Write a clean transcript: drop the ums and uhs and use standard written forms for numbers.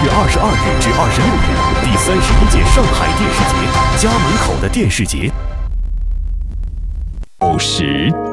22日至26日，第31届上海电视节家门口的电视节。50